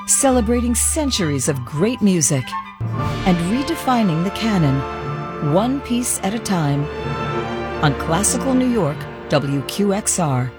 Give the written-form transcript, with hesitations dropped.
celebrating centuries of great music and redefining the canon, one piece at a time. On Classical New York, WQXR.